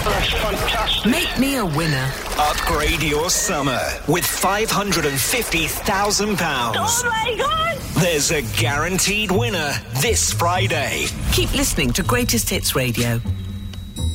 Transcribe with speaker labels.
Speaker 1: That's fantastic.
Speaker 2: Make me a winner.
Speaker 3: Upgrade your summer with £550,000.
Speaker 4: Oh my God!
Speaker 3: There's a guaranteed winner this Friday.
Speaker 2: Keep listening to Greatest Hits Radio.